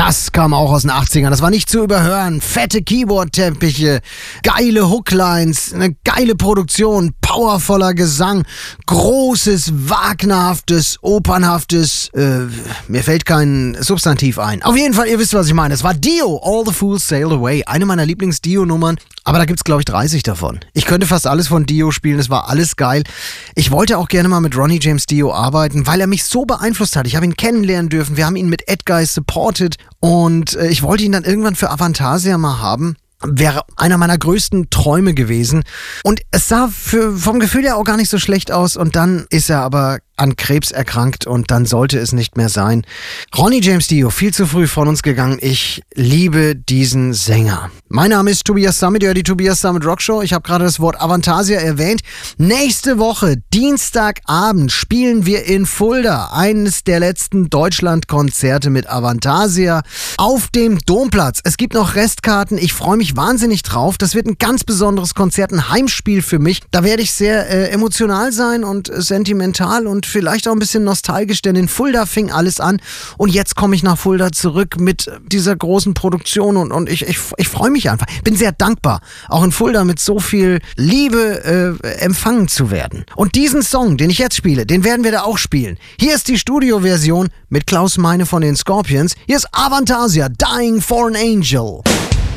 Das kam auch aus den 80ern. Das war nicht zu überhören. Fette Keyboard-Teppiche, geile Hooklines, eine geile Produktion, powervoller Gesang, großes, wagnerhaftes, opernhaftes, mir fällt kein Substantiv ein. Auf jeden Fall, ihr wisst, was ich meine. Es war Dio, All the Fools Sailed Away. Eine meiner Lieblings-Dio-Nummern. Aber da gibt's, glaube ich, 30 davon. Ich könnte fast alles von Dio spielen. Es war alles geil. Ich wollte auch gerne mal mit Ronnie James Dio arbeiten, weil er mich so beeinflusst hat. Ich habe ihn kennenlernen dürfen. Wir haben ihn mit Edguy supported. Und ich wollte ihn dann irgendwann für Avantasia mal haben. Wäre einer meiner größten Träume gewesen. Und es sah vom Gefühl her auch gar nicht so schlecht aus. Und dann ist er aber an Krebs erkrankt und dann sollte es nicht mehr sein. Ronnie James Dio, viel zu früh von uns gegangen. Ich liebe diesen Sänger. Mein Name ist Tobias Summit, die Tobias Summit Rockshow. Ich habe gerade das Wort Avantasia erwähnt. Nächste Woche, Dienstagabend, spielen wir in Fulda eines der letzten Deutschlandkonzerte mit Avantasia auf dem Domplatz. Es gibt noch Restkarten. Ich freue mich wahnsinnig drauf. Das wird ein ganz besonderes Konzert, ein Heimspiel für mich. Da werde ich sehr emotional sein und sentimental und vielleicht auch ein bisschen nostalgisch, denn in Fulda fing alles an und jetzt komme ich nach Fulda zurück mit dieser großen Produktion und ich freue mich einfach. Bin sehr dankbar, auch in Fulda mit so viel Liebe empfangen zu werden. Und diesen Song, den ich jetzt spiele, den werden wir da auch spielen. Hier ist die Studioversion mit Klaus Meine von den Scorpions. Hier ist Avantasia, Dying for an Angel.